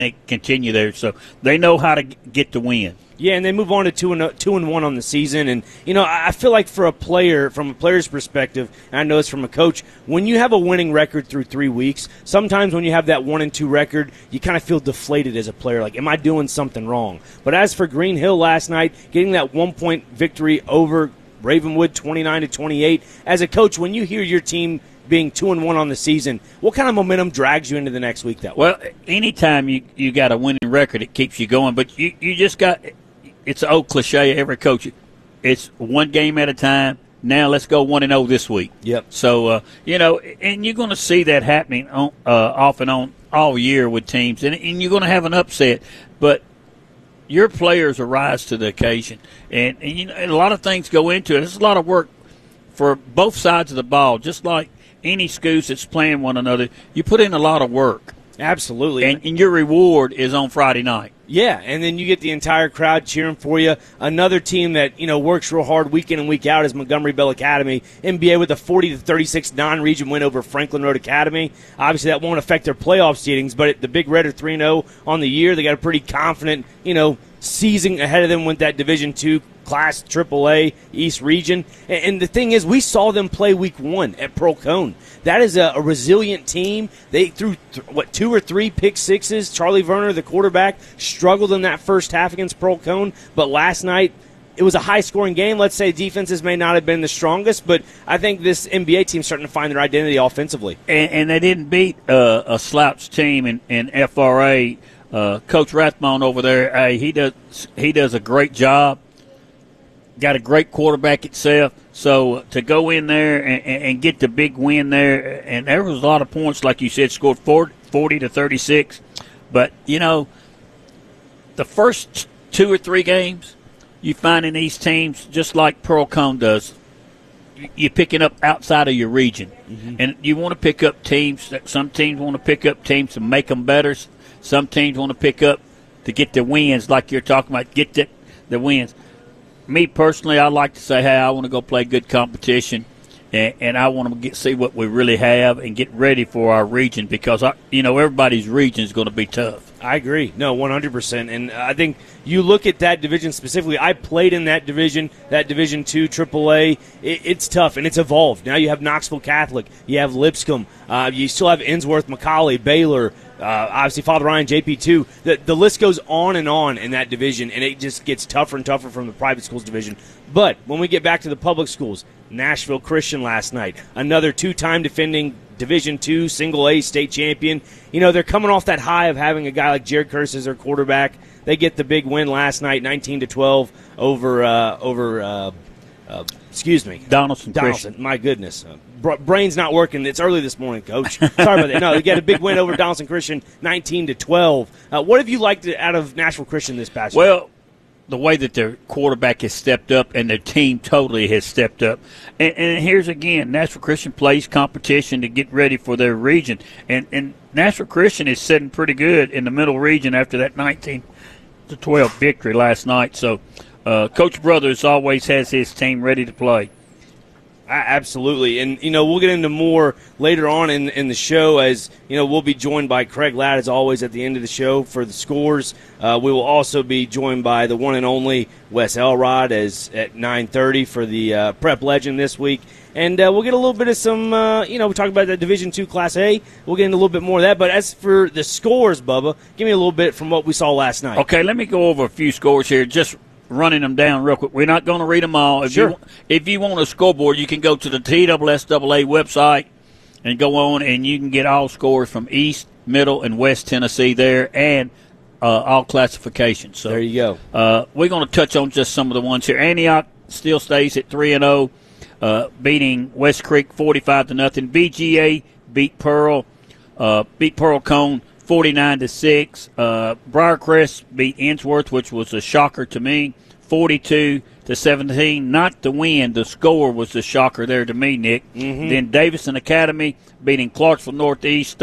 they continue there. So they know how to get the win. Yeah, and they move on to 2-1 on the season. And, I feel like for a player, from a player's perspective, and I know it's from a coach, when you have a winning record through 3 weeks, sometimes when you have that 1-2 record, you kind of feel deflated as a player. Like, am I doing something wrong? But as for Green Hill last night, getting that 1-point victory over Ravenwood 29-28, as a coach, when you hear your team being 2-1 on the season, what kind of momentum drags you into the next week that way? Well, anytime you got a winning record, it keeps you going. But you just got – it's an old cliche, every coach. It's one game at a time. Now let's go 1-0 this week. Yep. So, and you're going to see that happening off and on all year with teams. And you're going to have an upset. But your players will rise to the occasion. And a lot of things go into it. It's a lot of work for both sides of the ball. Just like any schools that's playing one another, you put in a lot of work. Absolutely. And your reward is on Friday night. Yeah, and then you get the entire crowd cheering for you. Another team that, works real hard week in and week out is Montgomery Bell Academy. MBA with a 40-36 non-region win over Franklin Road Academy. Obviously, that won't affect their playoff seedings, but the Big Red are 3-0 on the year. They got a pretty confident, season ahead of them with that Division II Class AAA East region. And the thing is, we saw them play week 1 at Pearl Cone. That is a resilient team. They threw, 2 or 3 pick sixes. Charlie Verner, the quarterback, struggled in that first half against Pearl Cone. But last night, it was a high-scoring game. Let's say defenses may not have been the strongest, but I think this NBA team is starting to find their identity offensively. And they didn't beat a slouch team in FRA. Coach Rathbone over there, he does a great job. Got a great quarterback itself. So to go in there and get the big win there, and there was a lot of points, like you said, scored 40-36. But, the first 2 or 3 games, you find in these teams, just like Pearl Cone does, you're picking up outside of your region. Mm-hmm. And you want to pick up teams. Some teams want to pick up teams to make them better. Some teams want to pick up to get the wins, like you're talking about, get the wins. Me personally, I like to say, hey, I want to go play good competition, and I want to see what we really have and get ready for our region because, everybody's region is going to be tough. I agree. No, 100%. And I think you look at that division specifically. I played in that Division II AAA. It's tough, and it's evolved. Now you have Knoxville Catholic. You have Lipscomb. You still have Innsworth, McCallie, Baylor, obviously Father Ryan, JP2. The list goes on in that division, and it just gets tougher and tougher from the private schools division. But when we get back to the public schools, Nashville Christian last night, another 2-time defending Division II Single A state champion. They're coming off that high of having a guy like Jared Curtis as their quarterback. They get the big win last night, 19-12 over Donaldson Christian. My goodness. Brain's not working. It's early this morning, Coach. Sorry about that. No, they get a big win over Donaldson Christian, 19-12. What have you liked out of Nashville Christian this past year? Well, the way that their quarterback has stepped up and their team totally has stepped up. And here's again, Nashville Christian plays competition to get ready for their region. And Nashville Christian is sitting pretty good in the middle region after that 19-12 victory last night. So Coach Brothers always has his team ready to play. Absolutely. And, we'll get into more later on in the show as, we'll be joined by Craig Ladd, as always, at the end of the show for the scores. We will also be joined by the one and only Wes Elrod at 9:30 for the Prep Legend this week. And we'll get a little bit of some, we talk about the Division II Class A. We'll get into a little bit more of that. But as for the scores, Bubba, give me a little bit from what we saw last night. Okay, let me go over a few scores here. Just running them down real quick. We're not going to read them all. If you want a scoreboard, you can go to the TSSAA website and go on, and you can get all scores from East, Middle, and West Tennessee there, and all classifications. So there you go. We're going to touch on just some of the ones here. Antioch still stays at 3-0, beating West Creek 45-0. BGA beat Pearl Cone 49-6. Briarcrest beat Innsworth, which was a shocker to me, 42-17. Not the win, the score was the shocker there to me, Nick. Mm-hmm. Then Davison Academy beating Clarksville Northeast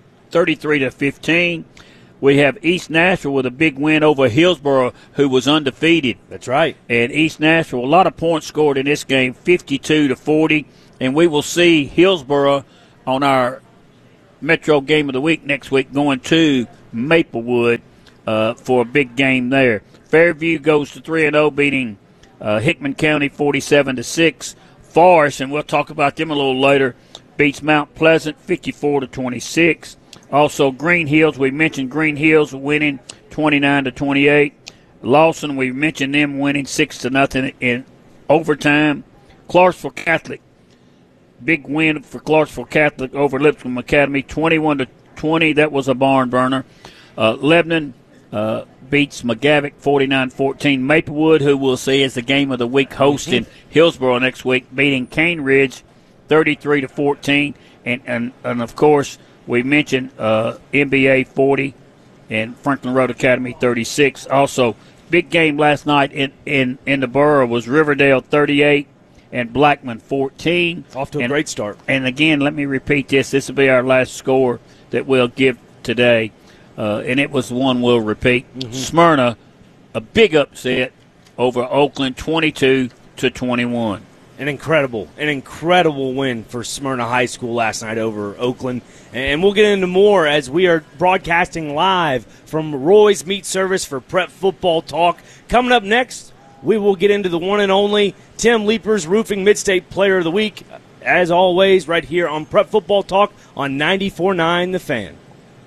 33-15. We have East Nashville with a big win over Hillsboro, who was undefeated. That's right. And East Nashville, a lot of points scored in this game, 52-40. And we will see Hillsboro on our Metro Game of the Week next week going to Maplewood for a big game there. Fairview goes to 3-0, beating Hickman County 47-6. Forest, and we'll talk about them a little later, beats Mount Pleasant 54-26. Also, Green Hills, we mentioned Green Hills winning 29-28. Lawson, we mentioned them winning 6-0 in overtime. Clarksville Catholic, big win for Clarksville Catholic over Lipscomb Academy, 21-20. That was a barn burner. Lebanon beats McGavick 49-14. Maplewood, who we'll see as the game of the week, hosting Hillsboro next week, beating Cane Ridge 33-14. And of course, we mentioned NBA 40 and Franklin Road Academy 36. Also, big game last night in the borough was Riverdale 38 and Blackman 14. Off to a great start. And again, let me repeat this. This will be our last score that we'll give today. And it was one we'll repeat. Smyrna, a big upset over Oakland, 22-21. An incredible win for Smyrna High School last night over Oakland. And we'll get into more as we are broadcasting live from Roy's Meat Service for Prep Football Talk. Coming up next, we will get into the one and only Tim Leapers Roofing Mid-State Player of the Week, as always, right here on Prep Football Talk on 94.9 The Fan.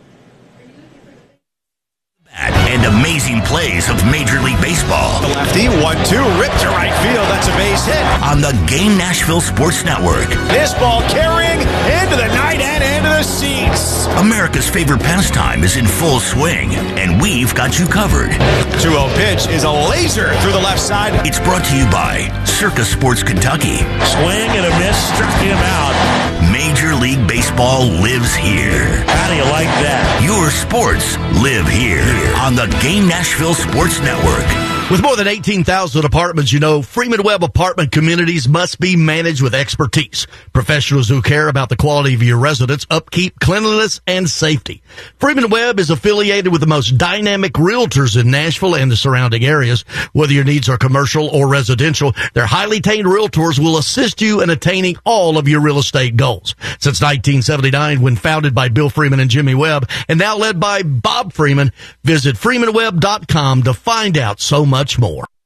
And amazing plays of Major League Baseball. The lefty, 1-2, ripped to right field. That's a base hit. On the Game Nashville Sports Network. This ball carrying into the night and into the seats. America's favorite pastime is in full swing, and we've got you covered. 2-0 pitch is a laser through the left side. It's brought to you by Circus Sports Kentucky. Swing and a miss, struck him out. Major League Baseball lives here. How do you like that? Your sports live here on the Game Nashville Sports Network. With more than 18,000 apartments, you know, Freeman Webb apartment communities must be managed with expertise. Professionals who care about the quality of your residence, upkeep, cleanliness, and safety. Freeman Webb is affiliated with the most dynamic realtors in Nashville and the surrounding areas. Whether your needs are commercial or residential, their highly trained realtors will assist you in attaining all of your real estate goals. Since 1979, when founded by Bill Freeman and Jimmy Webb, and now led by Bob Freeman, visit freemanwebb.com to find out so much more.